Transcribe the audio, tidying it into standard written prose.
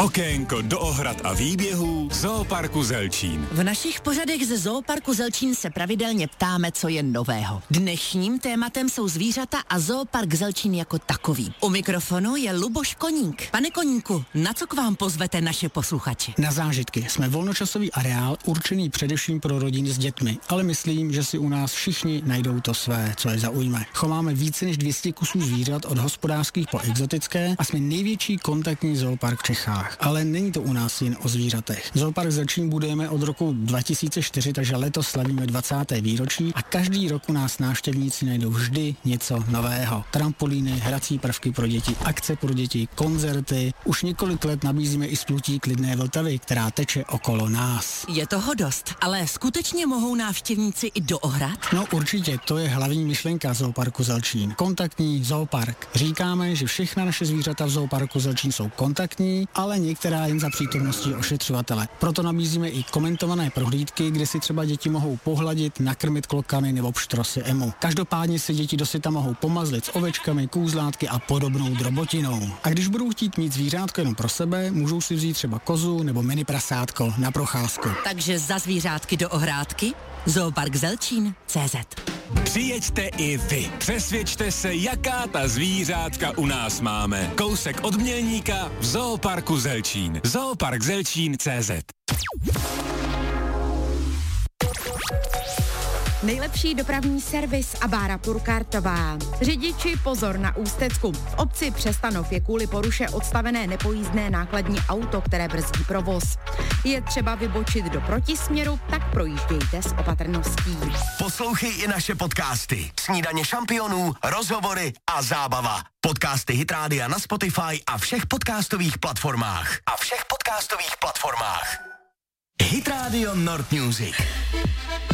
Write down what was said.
Okénko do ohrad a výběhů Zooparku Zelčín. V našich pořadech ze Zooparku Zelčín se pravidelně ptáme, co je nového. Dnešním tématem jsou zvířata a Zoopark Zelčín jako takový. U mikrofonu je Luboš Koník. Pane Koníku, na co k vám pozvete naše posluchače? Na zážitky. Jsme volnočasový areál určený především pro rodiny s dětmi, ale myslím, že si u nás všichni najdou to své, co je zaujme. Chováme více než 200 kusů zvířat od hospodářských po exotické a jsme největší kontaktní zoopark v Čechách. Ale není to u nás jen o zvířatech. Zoopark Zelčín budujeme od roku 2004, takže letos slavíme 20. výročí a každý rok u nás návštěvníci najdou vždy něco nového. Trampolíny, hrací prvky pro děti, akce pro děti, koncerty. Už několik let nabízíme i splutí Klidné Vltavy, která teče okolo nás. Je toho dost, ale skutečně mohou návštěvníci i do ohrad? No určitě, to je hlavní myšlenka Zooparku Zelčín. Kontaktní zoopark. Říkáme, že všechna naše zvířata v Zooparku Zelčín jsou kontaktní, ale některá jen za přítomností ošetřovatele. Proto nabízíme i komentované prohlídky, kde si třeba děti mohou pohladit, nakrmit klokany nebo pštrosy emu. Každopádně si děti dosyta mohou pomazlit s ovečkami, kůzlátky a podobnou drobotinou. A když budou chtít mít zvířátko jenom pro sebe, můžou si vzít třeba kozu nebo mini prasátko na procházku. Takže za zvířátky do ohrádky Zoopark Zelčín CZ. Přijeďte i vy. Přesvědčte se, jaká ta zvířátka u nás máme. Kousek od Mělníka v Zooparku Zelčín. Zoopark Zelčín CZ. Nejlepší dopravní servis a Bára Purkartová. Řidiči pozor na Ústecku. V obci Přestanov je kvůli poruše odstavené nepojízdné nákladní auto, které brzdí provoz. Je třeba vybočit do protisměru, tak projíždějte s opatrností. Poslouchej i naše podcasty. Snídaně šampionů, rozhovory a zábava. Podcasty Hit Rádia na Spotify a všech podcastových platformách. Hit Radio Nord Music.